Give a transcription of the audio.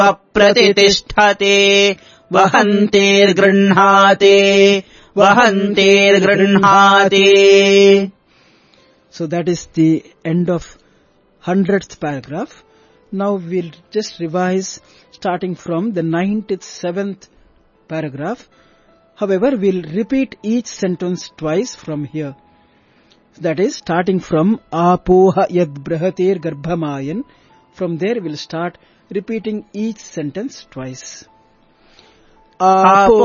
प्रतितिष्ठते वहन्तेर्गृह्णाते वहन्तेर्गृह्णाते. So that is the end of 100th paragraph. Now we'll just revise starting from the 97th paragraph. However, we'll repeat each sentence twice from here. That is starting from Apoha yad brahatir garbhamayan. From there we'll start repeating each sentence twice.